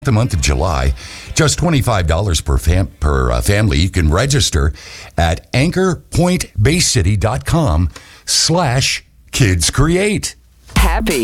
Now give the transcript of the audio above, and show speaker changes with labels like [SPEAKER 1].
[SPEAKER 1] the month of July. Just $25 per family. You can register at anchorpointbaycity.com/kidscreate.
[SPEAKER 2] Happy